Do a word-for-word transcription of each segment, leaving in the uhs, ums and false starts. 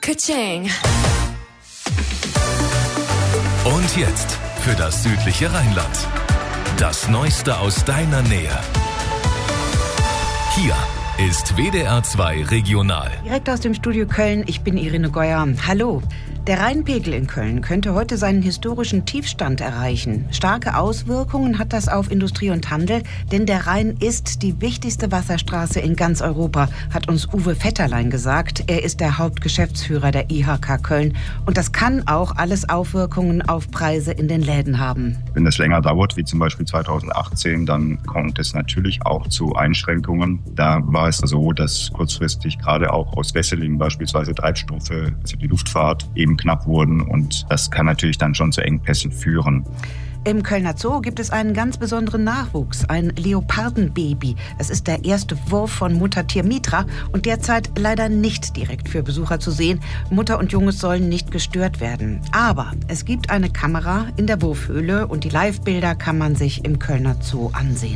Ka-ching. Und jetzt für das südliche Rheinland. Das Neueste aus deiner Nähe. Hier ist W D R zwei Regional. Direkt aus dem Studio Köln, ich bin Irene Geuer. Hallo. Der Rheinpegel in Köln könnte heute seinen historischen Tiefstand erreichen. Starke Auswirkungen hat das auf Industrie und Handel, denn der Rhein ist die wichtigste Wasserstraße in ganz Europa, hat uns Uwe Vetterlein gesagt. Er ist der Hauptgeschäftsführer der I H K Köln. Und das kann auch alles Auswirkungen auf Preise in den Läden haben. Wenn das länger dauert, wie zum Beispiel zweitausendachtzehn, dann kommt es natürlich auch zu Einschränkungen. Da war es so, dass kurzfristig gerade auch aus Wesseling beispielsweise Treibstoffe, also die Luftfahrt, eben knapp wurden, und das kann natürlich dann schon zu Engpässen führen. Im Kölner Zoo gibt es einen ganz besonderen Nachwuchs, ein Leopardenbaby. Es ist der erste Wurf von Muttertier Mitra und derzeit leider nicht direkt für Besucher zu sehen. Mutter und Junges sollen nicht gestört werden. Aber es gibt eine Kamera in der Wurfhöhle und die Live-Bilder kann man sich im Kölner Zoo ansehen.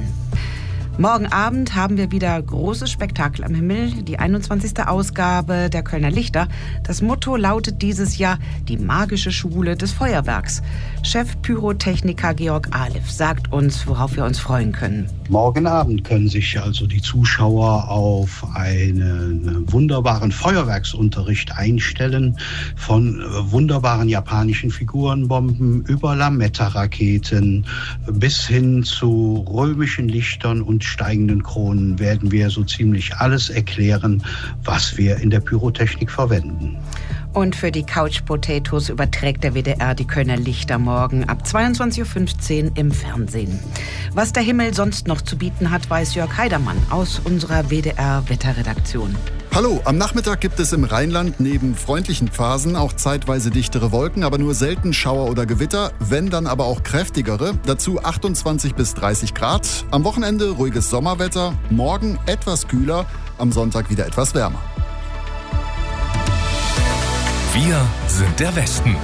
Morgen Abend haben wir wieder großes Spektakel am Himmel, die einundzwanzigste Ausgabe der Kölner Lichter. Das Motto lautet dieses Jahr die magische Schule des Feuerwerks. Chef Pyrotechniker Georg Ahliff sagt uns, worauf wir uns freuen können. Morgen Abend können sich also die Zuschauer auf einen wunderbaren Feuerwerksunterricht einstellen, von wunderbaren japanischen Figurenbomben über Lametta-Raketen bis hin zu römischen Lichtern und steigenden Kronen werden wir so ziemlich alles erklären, was wir in der Pyrotechnik verwenden. Und für die Couch Potatoes überträgt der W D R die Kölner Lichter morgen ab zweiundzwanzig Uhr fünfzehn im Fernsehen. Was der Himmel sonst noch zu bieten hat, weiß Jörg Heidermann aus unserer W D R-Wetterredaktion. Hallo, am Nachmittag gibt es im Rheinland neben freundlichen Phasen auch zeitweise dichtere Wolken, aber nur selten Schauer oder Gewitter, wenn dann aber auch kräftigere. Dazu achtundzwanzig bis dreißig Grad. Am Wochenende ruhiges Sommerwetter, morgen etwas kühler, am Sonntag wieder etwas wärmer. Wir sind der Westen.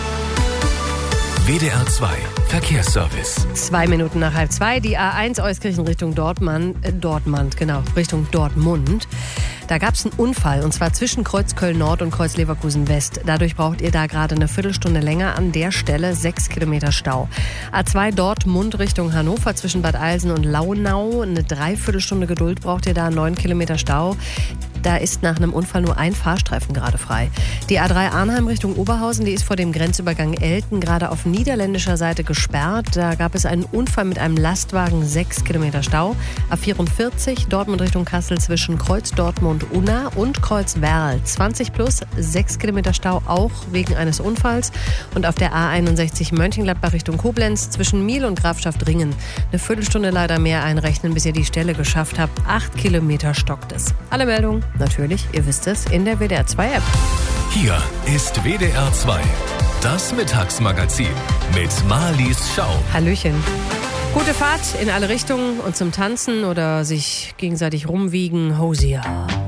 W D R zwei Verkehrsservice. Zwei Minuten nach halb zwei, die A eins Euskirchen Richtung Dortmund, äh, Dortmund, genau, Richtung Dortmund. Da gab es einen Unfall, und zwar zwischen Kreuz Köln-Nord und Kreuz Leverkusen-West. Dadurch braucht ihr da gerade eine Viertelstunde länger, an der Stelle sechs Kilometer Stau. A zwei Dortmund Richtung Hannover zwischen Bad Eilsen und Launau. Eine Dreiviertelstunde Geduld braucht ihr da, neun Kilometer Stau. Da ist nach einem Unfall nur ein Fahrstreifen gerade frei. Die A drei Arnheim Richtung Oberhausen, die ist vor dem Grenzübergang Elten gerade auf niederländischer Seite gesperrt. Da gab es einen Unfall mit einem Lastwagen, sechs Kilometer Stau. A vierundvierzig Dortmund Richtung Kassel zwischen Kreuz Dortmund Unna und Kreuz Werl, zwanzig plus, sechs Kilometer Stau, auch wegen eines Unfalls. Und auf der A einundsechzig Mönchengladbach Richtung Koblenz zwischen Miel und Grafschaft Ringen eine Viertelstunde leider mehr einrechnen, bis ihr die Stelle geschafft habt. Acht Kilometer stockt es. Alle Meldungen, natürlich, ihr wisst es, in der W D R zwei App. Hier ist W D R zwei, das Mittagsmagazin mit Marlies Schau. Hallöchen. Gute Fahrt in alle Richtungen und zum Tanzen oder sich gegenseitig rumwiegen, Hosier.